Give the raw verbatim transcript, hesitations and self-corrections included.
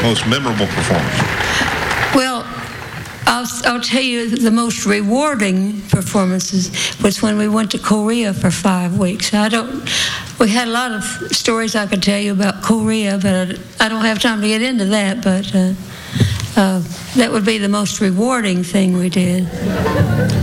most memorable performance? Well, I'll, I'll tell you the most rewarding performances was when we went to Korea for five weeks. I don't, we had a lot of stories I could tell you about Korea, but I don't have time to get into that, but uh, uh, that would be the most rewarding thing we did.